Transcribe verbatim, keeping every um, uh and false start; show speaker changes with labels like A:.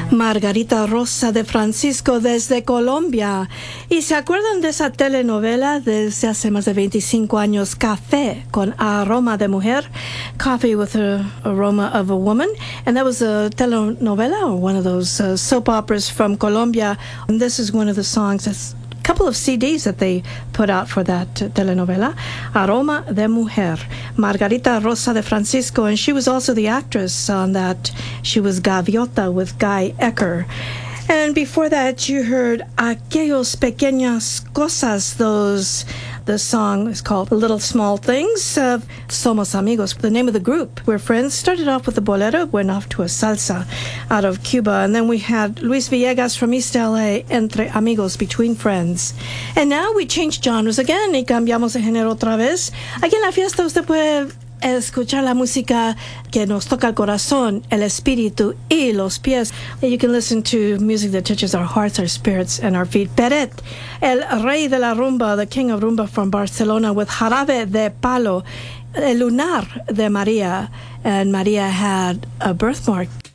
A: Margarita Rosa de Francisco desde Colombia. ¿Y se acuerdan de esa telenovela desde hace más de veinticinco años, Café, con aroma de mujer? Coffee with the aroma of a woman. And that was a telenovela, or one of those uh, soap operas from Colombia. And this is one of the songs that's couple of C Ds that they put out for that uh, telenovela, Aroma de Mujer, Margarita Rosa de Francisco, and she was also the actress on that. She was Gaviota with Guy Ecker. And before that, you heard Aquellos Pequeñas Cosas, those, the song is called Little Small Things of Somos Amigos, the name of the group. We're friends. Started off with a bolero, went off to a salsa out of Cuba. And then we had Luis Villegas from East L A, Entre Amigos, Between Friends. And now we change genres again y cambiamos de género otra vez. Aquí en la fiesta usted puede escuchar la música que nos toca el corazón, el espíritu y los pies. You can listen to music that touches our hearts, our spirits, and our feet. Peret, el rey de la rumba, the king of rumba from Barcelona, with Jarabe de Palo, el lunar de Maria. And Maria had a birthmark